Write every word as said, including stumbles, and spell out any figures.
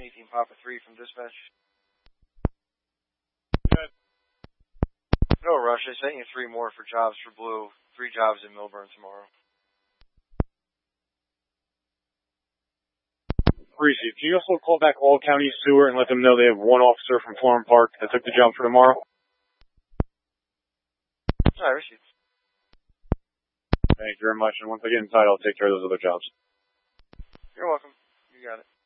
eighteen Papa three from dispatch. Good. No rush. I sent you three more for jobs for Blue. Three jobs in Millburn tomorrow. Received. Can you also call back all county sewer and let them know they have one officer from Florham Park that took the job for tomorrow? I received. Thank you very much. And once I get inside, I'll take care of those other jobs. You're welcome. You got it.